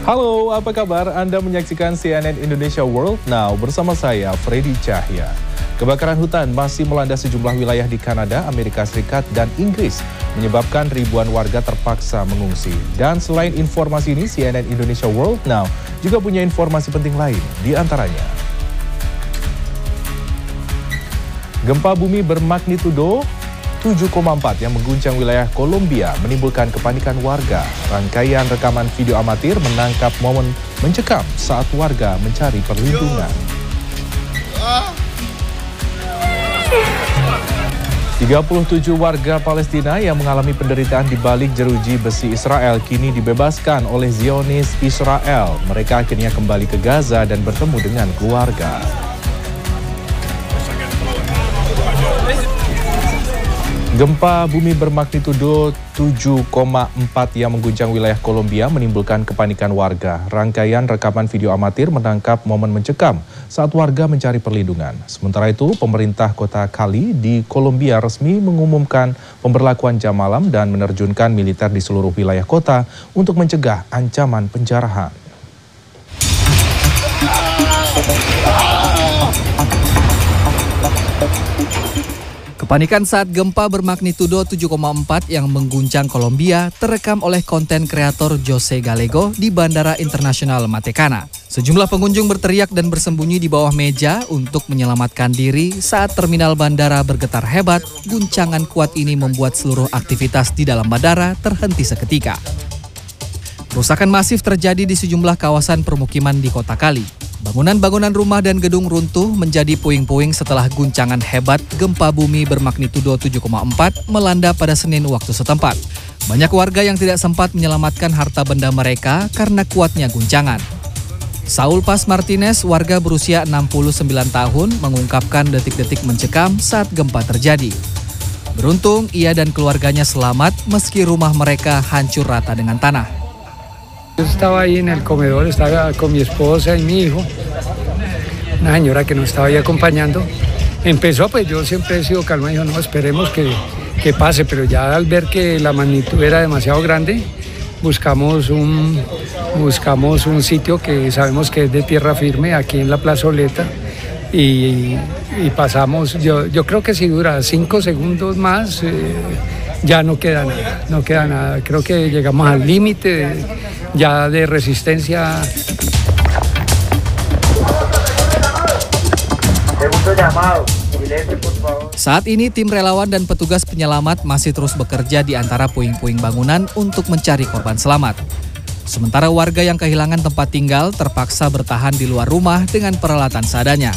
Halo, apa kabar? Anda menyaksikan CNN Indonesia World Now bersama saya, Freddy Cahya. Kebakaran hutan masih melanda sejumlah wilayah di Kanada, Amerika Serikat, dan Inggris, menyebabkan ribuan warga terpaksa mengungsi. Dan selain informasi ini, CNN Indonesia World Now juga punya informasi penting lain, di antaranya. Gempa bumi bermagnitudo 7,4 yang mengguncang wilayah Kolombia menimbulkan kepanikan warga. Rangkaian rekaman video amatir menangkap momen mencekam saat warga mencari perlindungan. 37 warga Palestina yang mengalami penderitaan di balik jeruji besi Israel kini dibebaskan oleh Zionis Israel. Mereka akhirnya kembali ke Gaza dan bertemu dengan keluarga. Gempa bumi bermagnitudo 7,4 yang mengguncang wilayah Kolombia menimbulkan kepanikan warga. Rangkaian rekaman video amatir menangkap momen mencekam saat warga mencari perlindungan. Sementara itu, pemerintah kota Cali di Kolombia resmi mengumumkan pemberlakuan jam malam dan menerjunkan militer di seluruh wilayah kota untuk mencegah ancaman penjarahan. Kepanikan saat gempa bermagnitudo 7,4 yang mengguncang Kolombia terekam oleh konten kreator Jose Gallego di Bandara Internasional Matecana. Sejumlah pengunjung berteriak dan bersembunyi di bawah meja untuk menyelamatkan diri saat terminal bandara bergetar hebat. Guncangan kuat ini membuat seluruh aktivitas di dalam bandara terhenti seketika. Kerusakan masif terjadi di sejumlah kawasan permukiman di kota Cali. Bangunan-bangunan rumah dan gedung runtuh menjadi puing-puing setelah guncangan hebat gempa bumi bermagnitudo 7,4 melanda pada Senin waktu setempat. Banyak warga yang tidak sempat menyelamatkan harta benda mereka karena kuatnya guncangan. Saul Paz Martinez, warga berusia 69 tahun, mengungkapkan detik-detik mencekam saat gempa terjadi. Beruntung, ia dan keluarganya selamat meski rumah mereka hancur rata dengan tanah. Yo estaba ahí en el comedor, estaba con mi esposa y mi hijo, una señora que nos estaba ahí acompañando. Empezó, pues yo siempre he sido calma, dijo, no, esperemos que pase, pero ya al ver que la magnitud era demasiado grande, buscamos un sitio que sabemos que es de tierra firme, aquí en la plazoleta, y pasamos, yo creo que si dura 5 segundos más, ya no queda nada, creo que llegamos al límite ya de resistencia. Saat ini tim relawan dan petugas penyelamat masih terus bekerja di antara puing-puing bangunan untuk mencari korban selamat. Sementara warga yang kehilangan tempat tinggal terpaksa bertahan di luar rumah dengan peralatan seadanya.